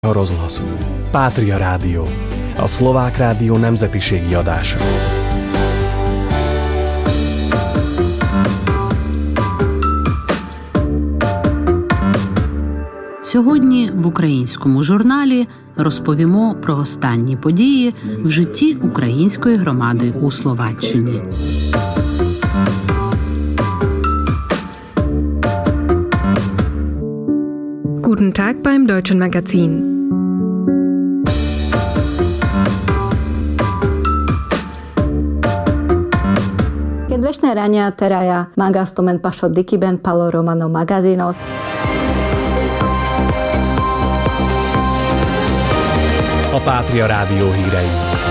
rozhlasu. Pátria Rádió, a Szlovák Rádió nemzetiségi adása. Сьогодні в українському журналі розповімо про останні події в житті української громади у Словаччині. Guten Tag beim Deutschen Magazin. Kedvesné rania terája magastomen paso dikiben palo romano magazinos. A Pátria Rádió hírei.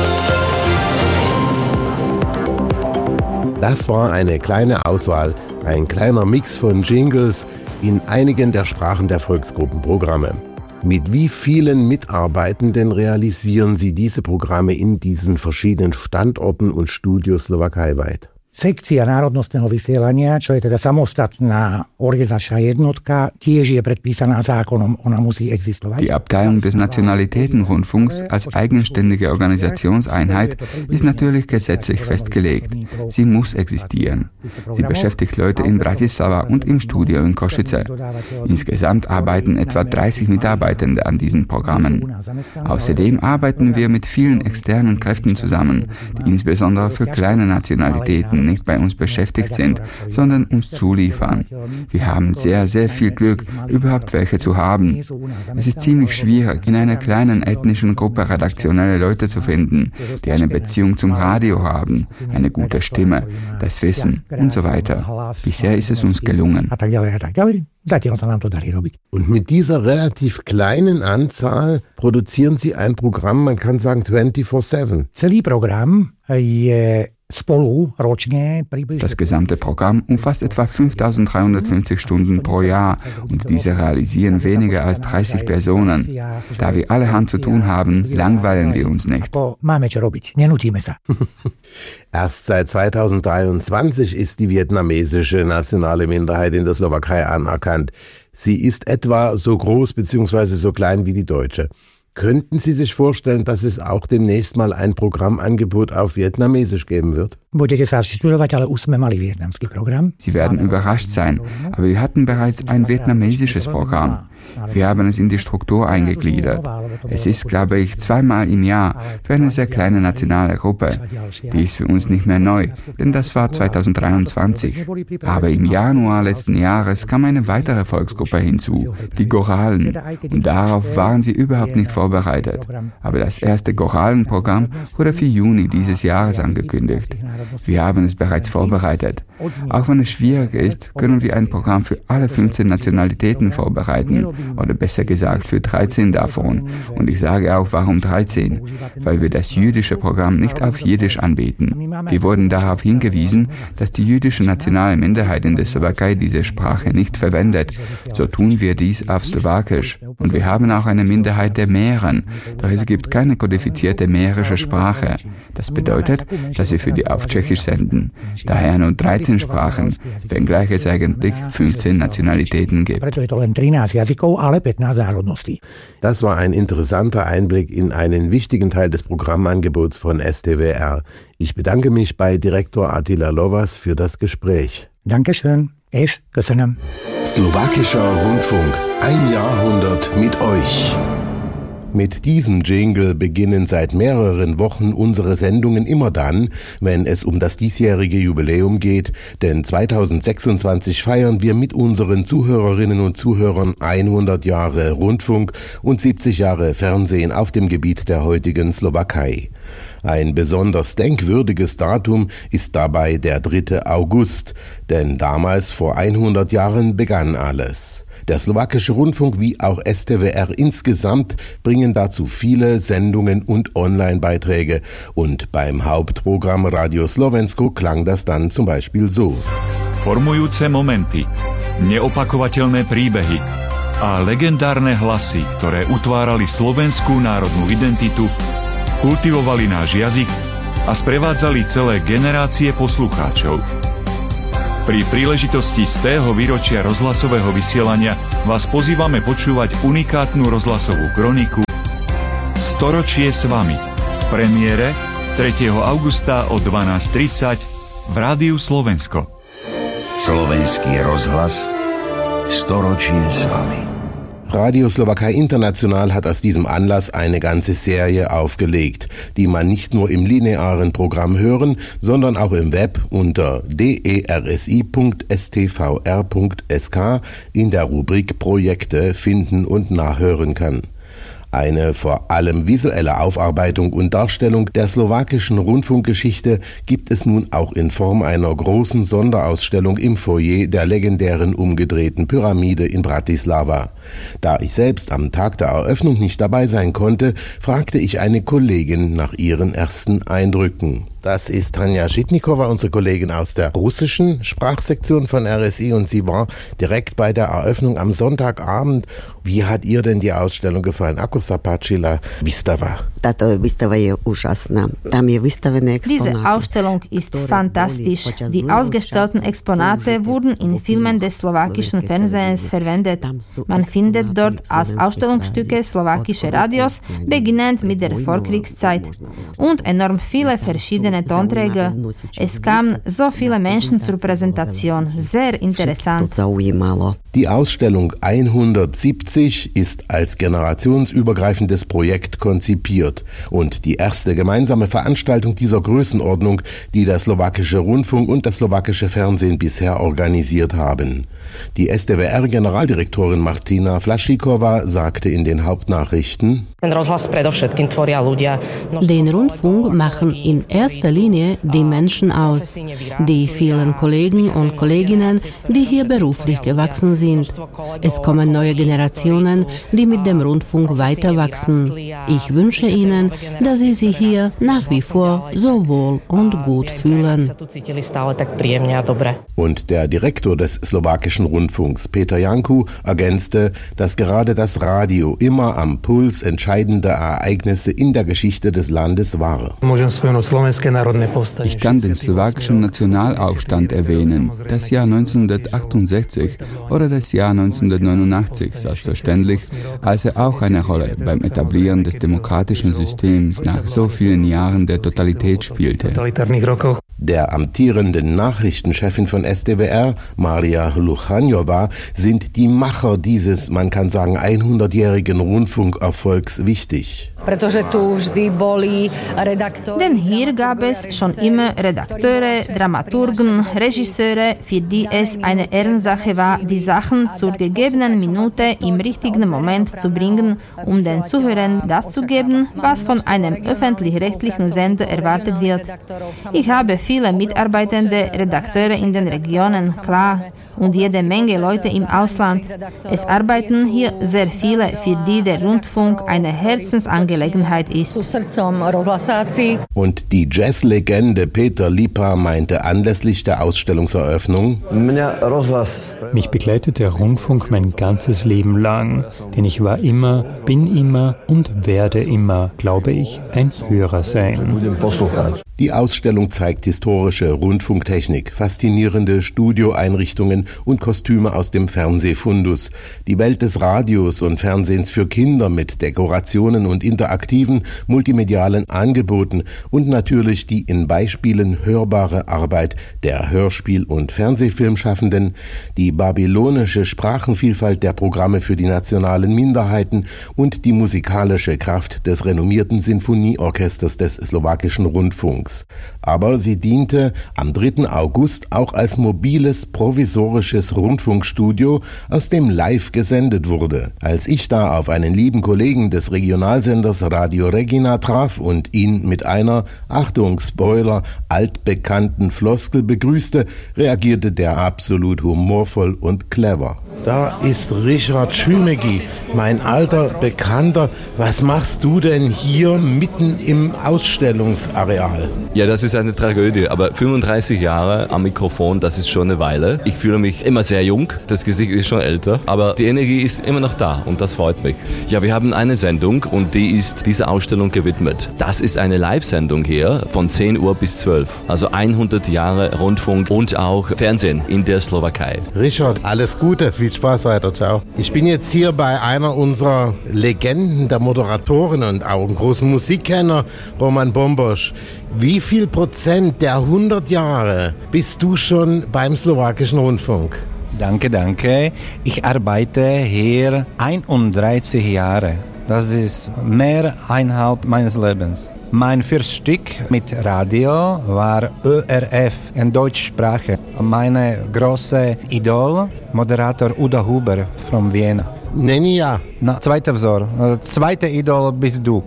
Das war eine kleine Auswahl, ein kleiner Mix von Jingles in einigen der Sprachen der Volksgruppenprogramme. Mit wie vielen Mitarbeitenden realisieren Sie diese Programme in diesen verschiedenen Standorten und Studios slowakeiweit? Sekcia národnostného vysielania, čo je teda samostatná organizačná jednotka, tiež je predpísaná zákonom, ona musí existovať. Die Abteilung des Nationalitätenrundfunks als eigenständige Organisationseinheit ist natürlich gesetzlich festgelegt. Sie muss existieren. Sie beschäftigt Leute in Bratislava und im Studio in Košice. Insgesamt arbeiten etwa 30 Mitarbeitende an diesen Programmen. Außerdem arbeiten wir mit vielen externen Kräften zusammen, die insbesondere für kleine Nationalitäten nicht bei uns beschäftigt sind, sondern uns zuliefern. Wir haben sehr, sehr viel Glück, überhaupt welche zu haben. Es ist ziemlich schwierig, in einer kleinen ethnischen Gruppe redaktionelle Leute zu finden, die eine Beziehung zum Radio haben, eine gute Stimme, das Wissen und so weiter. Bisher ist es uns gelungen. Und mit dieser relativ kleinen Anzahl produzieren Sie ein Programm, man kann sagen 24/7. Celý program je Das gesamte Programm umfasst etwa 5350 Stunden pro Jahr und diese realisieren weniger als 30 Personen. Da wir alle Hand zu tun haben, langweilen wir uns nicht. Erst seit 2023 ist die vietnamesische nationale Minderheit in der Slowakei anerkannt. Sie ist etwa so groß bzw. so klein wie die deutsche. Könnten Sie sich vorstellen, dass es auch demnächst mal ein Programmangebot auf Vietnamesisch geben wird? Sie werden überrascht sein, aber wir hatten bereits ein vietnamesisches Programm. Wir haben es in die Struktur eingegliedert. Es ist, glaube ich, 2-mal im Jahr für eine sehr kleine nationale Gruppe. Die ist für uns nicht mehr neu, denn das war 2023. Aber im Januar letzten Jahres kam eine weitere Volksgruppe hinzu, die Goralen. Und darauf waren wir überhaupt nicht vorbereitet. Aber das erste Goralenprogramm wurde für Juni dieses Jahres angekündigt. Wir haben es bereits vorbereitet. Auch wenn es schwierig ist, können wir ein Programm für alle 15 Nationalitäten vorbereiten. Oder besser gesagt für 13 davon. Und ich sage auch, warum 13? Weil wir das jüdische Programm nicht auf Jiddisch anbieten. Wir wurden darauf hingewiesen, dass die jüdische nationale Minderheit in der Slowakei diese Sprache nicht verwendet. So tun wir dies auf Slowakisch. Und wir haben auch eine Minderheit der Mähren. Doch es gibt keine kodifizierte mährische Sprache. Das bedeutet, dass wir für die auf Tschechisch senden. Daher nur 13 Sprachen, wenngleich es eigentlich 15 Nationalitäten gibt. Das war ein interessanter Einblick in einen wichtigen Teil des Programmangebots von STWR. Ich bedanke mich bei Direktor Attila Lovas für das Gespräch. Dankeschön. Slowakischer Rundfunk. Ein Jahrhundert mit euch. Mit diesem Jingle beginnen seit mehreren Wochen unsere Sendungen immer dann, wenn es um das diesjährige Jubiläum geht, denn 2026 feiern wir mit unseren Zuhörerinnen und Zuhörern 100 Jahre Rundfunk und 70 Jahre Fernsehen auf dem Gebiet der heutigen Slowakei. Ein besonders denkwürdiges Datum ist dabei der 3. August, denn damals vor 100 Jahren begann alles. Der slowakische Rundfunk wie auch STWR insgesamt bringen dazu viele Sendungen und Online-Beiträge und beim Hauptprogramm Radio Slovensko klang das dann zum Beispiel so. Formujúce momenty, neopakovateľné príbehy a legendárne hlasy, ktoré utvárali slovenskú národnú identitu, kultivovali náš jazyk a sprevádzali celé generácie poslucháčov. Pri príležitosti z tého výročia rozhlasového vysielania vás pozývame počúvať unikátnu rozhlasovú kroniku Storočie s vami. V premiére 3. augusta o 12:30 v Rádiu Slovensko. Slovenský rozhlas Storočie s vami. Radio Slowakei International hat aus diesem Anlass eine ganze Serie aufgelegt, die man nicht nur im linearen Programm hören, sondern auch im Web unter dersi.stvr.sk in der Rubrik Projekte finden und nachhören kann. Eine vor allem visuelle Aufarbeitung und Darstellung der slowakischen Rundfunkgeschichte gibt es nun auch in Form einer großen Sonderausstellung im Foyer der legendären umgedrehten Pyramide in Bratislava. Da ich selbst am Tag der Eröffnung nicht dabei sein konnte, fragte ich eine Kollegin nach ihren ersten Eindrücken. Das ist Tanja Schitnikova, unsere Kollegin aus der russischen Sprachsektion von RSI, und sie war direkt bei der Eröffnung am Sonntagabend. Wie hat ihr denn die Ausstellung gefallen? Ako sa páčila výstava? Diese Ausstellung ist fantastisch. Die ausgestellten Exponate wurden in Filmen des slowakischen Fernsehens verwendet. Man findet dort als Ausstellungsstücke slowakische Radios, beginnend mit der Vorkriegszeit, und enorm viele verschiedene Tonträger. Es kamen so viele Menschen zur Präsentation. Sehr interessant. Die Ausstellung 170 ist als generationsübergreifendes Projekt konzipiert und die erste gemeinsame Veranstaltung dieser Größenordnung, die der slowakische Rundfunk und das slowakische Fernsehen bisher organisiert haben. Die STVR-Generaldirektorin Martina Flašíková sagte in den Hauptnachrichten: Den Rundfunk machen in erster Linie die Menschen aus, die vielen Kollegen und Kolleginnen, die hier beruflich gewachsen sind. Es kommen neue Generationen, die mit dem Rundfunk weiter wachsen. Ich wünsche Ihnen, dass Sie sich hier nach wie vor so wohl und gut fühlen. Und der Direktor des slowakischen Rundfunks, Peter Janku, ergänzte, dass gerade das Radio immer am Puls entscheidender Ereignisse in der Geschichte des Landes war. Ich kann den slowakischen Nationalaufstand erwähnen, das Jahr 1968 oder das Jahr 1989, selbstverständlich, als er auch eine Rolle beim Etablieren des demokratischen Systems nach so vielen Jahren der Totalität spielte. Der amtierenden Nachrichtenchefin von STVR, Maria Luchanjowa, sind die Macher dieses, man kann sagen, 100-jährigen Rundfunkerfolgs wichtig. Denn hier gab es schon immer Redakteure, Dramaturgen, Regisseure, für die es eine Ehrensache war, die Sachen zur gegebenen Minute im richtigen Moment zu bringen, um den Zuhörern das zu geben, was von einem öffentlich-rechtlichen Sender erwartet wird. Ich habe viele mitarbeitende Redakteure in den Regionen, klar, und jede Menge Leute im Ausland. Es arbeiten hier sehr viele, für die der Rundfunk eine Herzensangelegenheit ist. Und die Jazzlegende Peter Lipa meinte anlässlich der Ausstellungseröffnung: Mich begleitet der Rundfunk mein ganzes Leben lang, denn ich war immer, bin immer und werde immer, glaube ich, ein Hörer sein. Die Ausstellung zeigt historische Rundfunktechnik, faszinierende Studioeinrichtungen und Kostüme aus dem Fernsehfundus, die Welt des Radios und Fernsehens für Kinder mit Dekorationen und interaktiven, multimedialen Angeboten und natürlich die in Beispielen hörbare Arbeit der Hörspiel- und Fernsehfilmschaffenden, die babylonische Sprachenvielfalt der Programme für die nationalen Minderheiten und die musikalische Kraft des renommierten Sinfonieorchesters des slowakischen Rundfunks. Aber sie diente am 3. August auch als mobiles, provisorisches Rundfunkstudio, aus dem live gesendet wurde. Als ich da auf einen lieben Kollegen des Regionalsenders Radio Regina traf und ihn mit einer, Achtung, Spoiler, altbekannten Floskel begrüßte, reagierte der absolut humorvoll und clever. Da ist Richard Schümegi, mein alter Bekannter. Was machst du denn hier mitten im Ausstellungsareal? Ja, das ist eine Tragödie, aber 35 Jahre am Mikrofon, das ist schon eine Weile. Ich fühle mich immer sehr jung, das Gesicht ist schon älter, aber die Energie ist immer noch da und das freut mich. Ja, wir haben eine Sendung und die ist dieser Ausstellung gewidmet. Das ist eine Live-Sendung hier von 10 Uhr bis 12, also 100 Jahre Rundfunk und auch Fernsehen in der Slowakei. Richard, alles Gute, viel Spaß weiter, ciao. Ich bin jetzt hier bei einer unserer Legenden der Moderatoren und auch einem großen Musikkenner, Roman Bombosch. Wie viel Prozent der 100 Jahre bist du schon beim slowakischen Rundfunk? Danke. Ich arbeite hier 31 Jahre. Das ist mehr 1,5 meines Lebens. Mein fürstes Stück mit Radio war ÖRF in Deutschsprache. Meine große Idol, Moderator Udo Huber von Vienna. Nenija. Zweiter Vzor. Zweiter Idol bist du.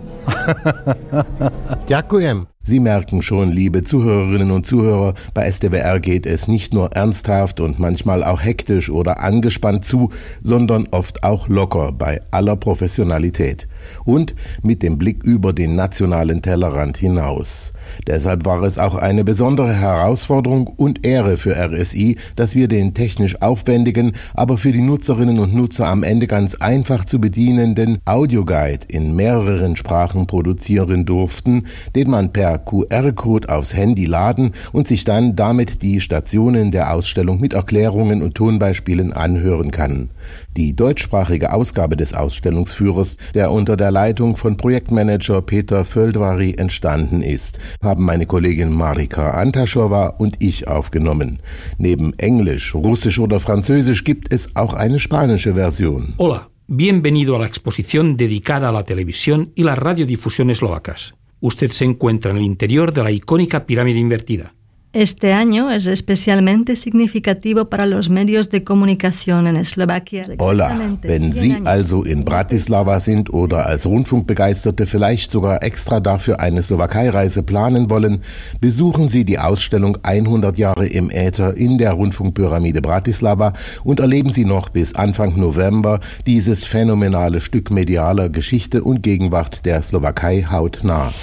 Ďakujem. Sie merken schon, liebe Zuhörerinnen und Zuhörer, bei SDWR geht es nicht nur ernsthaft und manchmal auch hektisch oder angespannt zu, sondern oft auch locker bei aller Professionalität. Und mit dem Blick über den nationalen Tellerrand hinaus. Deshalb war es auch eine besondere Herausforderung und Ehre für RSI, dass wir den technisch aufwendigen, aber für die Nutzerinnen und Nutzer am Ende ganz einfach zu bedienenden Audioguide in mehreren Sprachen produzieren durften, den man per QR-Code aufs Handy laden und sich dann damit die Stationen der Ausstellung mit Erklärungen und Tonbeispielen anhören kann. Die deutschsprachige Ausgabe des Ausstellungsführers, der unter der Leitung von Projektmanager Peter Földvari entstanden ist, haben meine Kollegin Marika Antaschowa und ich aufgenommen. Neben Englisch, Russisch oder Französisch gibt es auch eine spanische Version. Hola, bienvenido a la exposición dedicada a la televisión y la radiodifusión eslovacas. Usted se encuentra en el interior de la icónica pirámide invertida. Este año es especialmente significativo para los medios de comunicación en Eslowaquia. Hola, wenn Sie also in Bratislava sind oder als Rundfunkbegeisterte vielleicht sogar extra dafür eine Slowakei-Reise planen wollen, besuchen Sie die Ausstellung 100 Jahre im Äther in der Rundfunkpyramide Bratislava und erleben Sie noch bis Anfang November dieses phänomenale Stück medialer Geschichte und Gegenwart der Slowakei hautnah.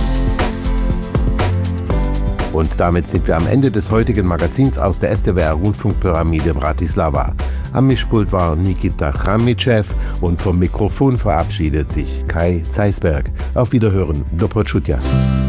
Und damit sind wir am Ende des heutigen Magazins aus der SDWR Rundfunkpyramide Bratislava. Am Mischpult war Nikita Chramychev und vom Mikrofon verabschiedet sich Kai Zeisberg. Auf Wiederhören, do počutia.